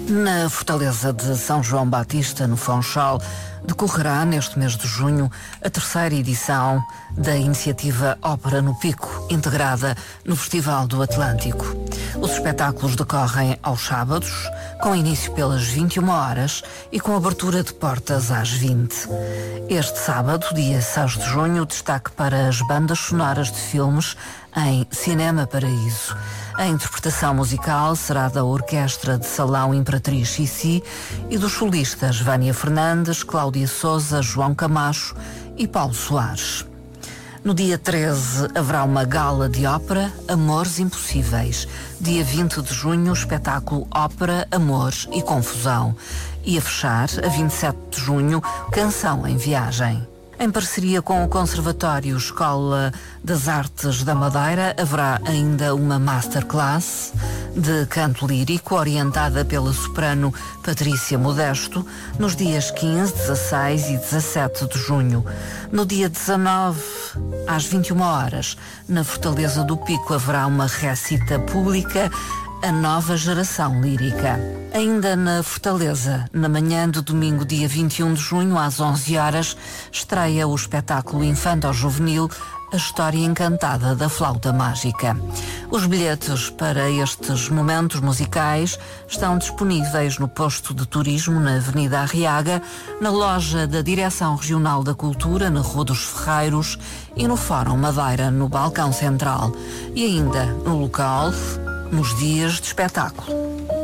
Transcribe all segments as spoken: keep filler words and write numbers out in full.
Na Fortaleza de São João Batista, no Funchal, decorrerá neste mês de junho a terceira edição da iniciativa Ópera no Pico, integrada no Festival do Atlântico. Os espetáculos decorrem aos sábados, com início pelas vinte e uma horas e com abertura de portas às vinte. Este sábado, dia seis de junho, destaque para as bandas sonoras de filmes em Cinema Paraíso. A interpretação musical será da Orquestra de Salão Imperatriz Xixi e dos solistas Vânia Fernandes, Cláudia Souza, João Camacho e Paulo Soares. No dia treze haverá uma gala de ópera, Amores Impossíveis. Dia vinte de junho, espetáculo Ópera, Amor e Confusão. E a fechar, a vinte e sete de junho, Canção em Viagem. Em parceria com o Conservatório Escola das Artes da Madeira, haverá ainda uma masterclass de canto lírico orientada pela soprano Patrícia Modesto nos dias quinze, dezasseis e dezassete de junho. No dia dezanove, às vinte e uma horas, na Fortaleza do Pico, haverá uma recita pública, A Nova Geração Lírica. Ainda na Fortaleza, na manhã de domingo, dia vinte e um de junho, às onze horas, estreia o espetáculo infanto-juvenil A História Encantada da Flauta Mágica. Os bilhetes para estes momentos musicais estão disponíveis no posto de turismo na Avenida Arriaga, na loja da Direção Regional da Cultura, na Rua dos Ferreiros, e no Fórum Madeira, no Balcão Central. E ainda no local, nos dias de espetáculo.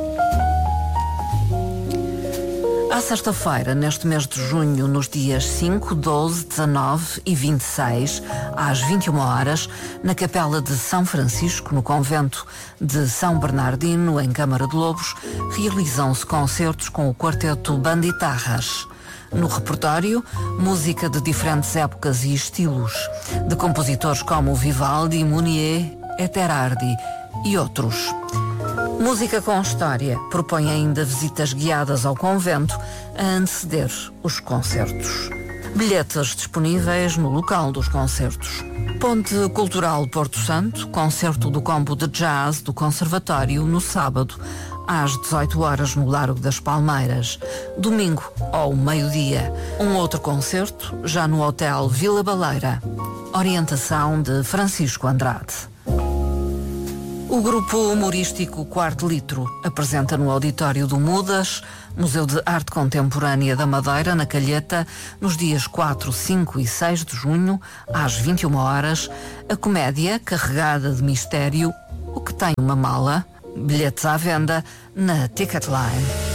À sexta-feira, neste mês de junho, nos dias cinco, doze, dezanove e vinte e seis, às vinte e uma horas, na Capela de São Francisco, no Convento de São Bernardino, em Câmara de Lobos, realizam-se concertos com o quarteto Banditarras. No repertório, música de diferentes épocas e estilos, de compositores como Vivaldi, Mounier, Eterardi e outros. Música com História propõe ainda visitas guiadas ao convento a anteceder os concertos. Bilhetes disponíveis no local dos concertos. Ponte Cultural Porto Santo, concerto do combo de jazz do Conservatório no sábado, às dezoito horas no Largo das Palmeiras. Domingo, ao meio-dia, um outro concerto, já no Hotel Vila Baleira. Orientação de Francisco Andrade. O grupo humorístico Quarto Litro apresenta no auditório do Mudas, Museu de Arte Contemporânea da Madeira, na Calheta, nos dias quatro, cinco e seis de junho, às vinte e uma horas, a comédia carregada de mistério O que tem uma mala, bilhetes à venda na Ticketline.